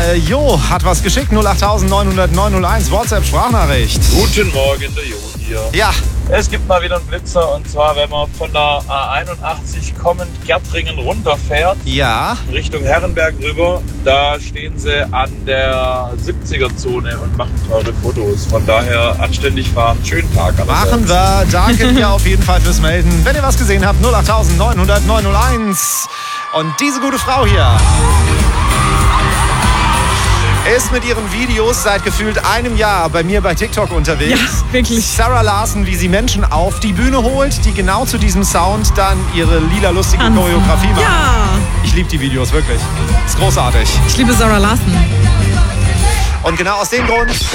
Jo hat was geschickt, 08000 900 901, WhatsApp-Sprachnachricht. Guten Morgen, der Jo hier. Ja. Es gibt mal wieder einen Blitzer, und zwar, wenn man von der A81 kommend Gärtringen runterfährt, Ja. Richtung Herrenberg rüber, da stehen sie an der 70er-Zone und machen teure Fotos. Von daher anständig fahren, schönen Tag. Machen wir. Danke dir auf jeden Fall fürs Melden. Wenn ihr was gesehen habt, 08000 900 901. Und diese gute Frau hier ist mit ihren Videos seit gefühlt einem Jahr bei mir bei TikTok unterwegs. Ja, wirklich. Sarah Larsen, wie sie Menschen auf die Bühne holt, die genau zu diesem Sound dann ihre lila lustige Choreografie machen. Ja. Ich liebe die Videos, wirklich. Ist großartig. Ich liebe Sarah Larsen. Und genau aus dem Grund